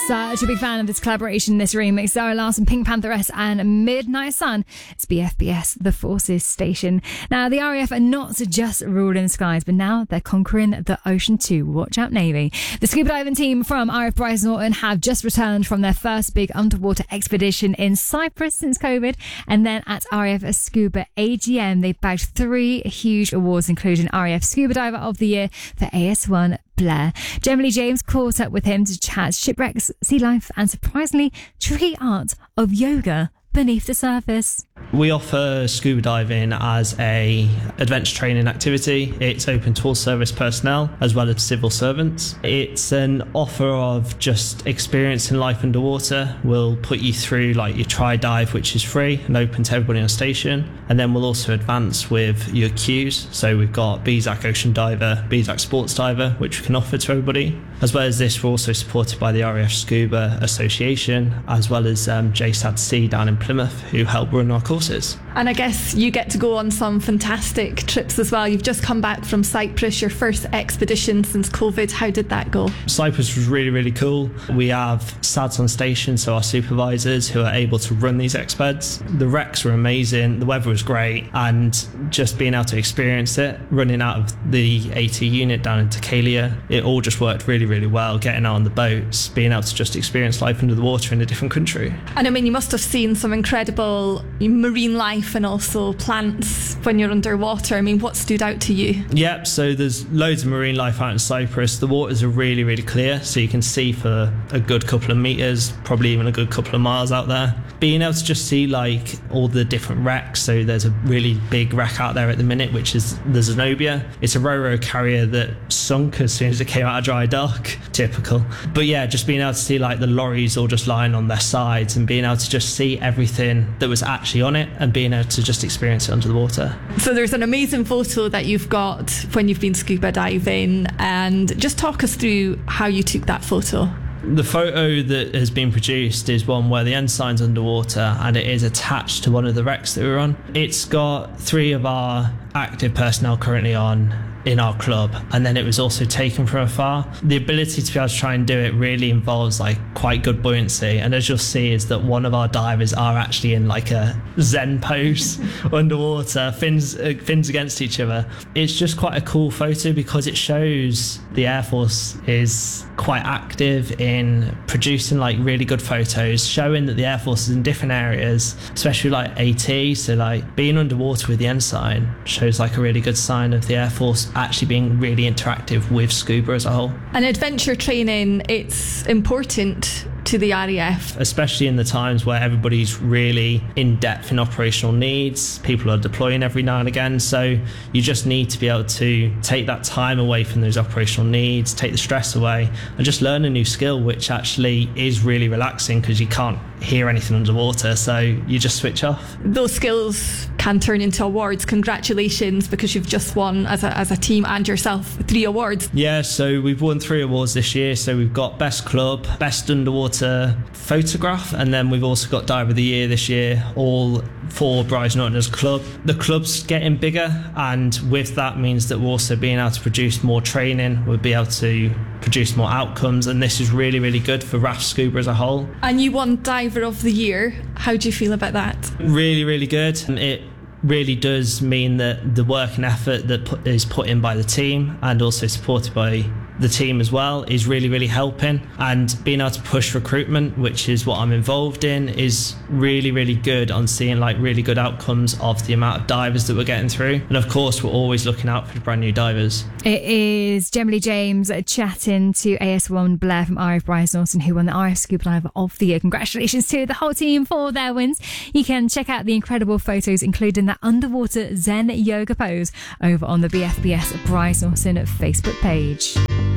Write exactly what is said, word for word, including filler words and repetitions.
Such a big fan of this collaboration, this remix. Zara Larsson, Pink Pantheress and Midnight Sun. It's B F B S, the Forces station. Now, the R A F are not just ruling the skies, but now they're conquering the ocean too. Watch out, Navy. The scuba diving team from R A F Bryce Norton have just returned from their first big underwater expedition in Cyprus since COVID. And then at R A F Scuba A G M, they bagged three huge awards, including R A F Scuba Diver of the Year for A S one Blair. Gemily James caught up with him to chat shipwrecks, sea life, and surprisingly tricky art of yoga beneath the surface. We offer scuba diving as a adventure training activity. It's open to all service personnel as well as civil servants. It's an offer of just experiencing life underwater. We'll put you through like your tri-dive, which is free and open to everybody on station. And then we'll also advance with your cues. So we've got B Z A C Ocean Diver, B Z A C Sports Diver, which we can offer to everybody. As well as this, we're also supported by the R A F Scuba Association, as well as um, J SAD C down in Plymouth, who help run our courses. And I guess you get to go on some fantastic trips as well. You've just come back from Cyprus, your first expedition since COVID. How did that go? Cyprus was really, really cool. We have S A Ds on station, so our supervisors who are able to run these expeds. The wrecks were amazing, the weather was great, and just being able to experience it, running out of the AT unit down in Takalia, it all just worked really, really well. Getting out on the boats, being able to just experience life under the water in a different country. And I mean, you must have seen some incredible marine life and also plants when you're underwater. I mean, what stood out to you? Yep, so there's loads of marine life out in Cyprus. The waters are really, really clear, so you can see for a good couple of metres, probably even a good couple of miles out there. Being able to just see like all the different wrecks, so there's a really big wreck out there at the minute, which is the Zenobia. It's a ro-ro carrier that sunk as soon as it came out of dry dock. Typical. But yeah, just being able to see like the lorries all just lying on their sides and being able to just see everything that was actually on it and being able to just experience it under the water. So there's an amazing photo that you've got when you've been scuba diving, and just talk us through how you took that photo. The photo that has been produced is one where the ensign's underwater and it is attached to one of the wrecks that we're on. It's got three of our active personnel currently on in our club, and then it was also taken from afar. The ability to be able to try and do it really involves like quite good buoyancy, and as you'll see is that one of our divers are actually in like a Zen pose underwater, fins uh, fins against each other. It's just quite a cool photo because it shows the Air Force is quite active in producing like really good photos, showing that the Air Force is in different areas, especially like AT. So like being underwater with the ensign shows like a really good sign of the Air Force actually being really interactive with scuba as a whole. And adventure training, it's important to the R A F. Especially in the times where everybody's really in depth in operational needs, people are deploying every now and again, so you just need to be able to take that time away from those operational needs, take the stress away, and just learn a new skill, which actually is really relaxing because you can't hear anything underwater, so you just switch off. Those skills can turn into awards. Congratulations, because you've just won as a, as a team and yourself three awards. Yeah, so we've won three awards this year. So we've got Best Club, Best Underwater Photograph, and then we've also got Diver of the Year this year, all for Bryce Norton as a club. The club's getting bigger, and with that means that we're also being able to produce more training, we'll be able to produce more outcomes, and this is really, really good for R A F Scuba as a whole. And you won Diver of the Year. How do you feel about that? Really, really good. It really does mean that the work and effort that put, is put in by the team and also supported by the team as well is really, really helping, and being able to push recruitment, which is what I'm involved in, is really, really good on seeing like really good outcomes of the amount of divers that we're getting through. And of course, we're always looking out for brand new divers. It is Gemily James chatting to A S one Blair from R A F Bryce Norton, who won the R A F Scuba Diver of the Year. Congratulations to the whole team for their wins. You can check out the incredible photos, including that underwater Zen yoga pose, over on the B F B S Bryce Norton Facebook page.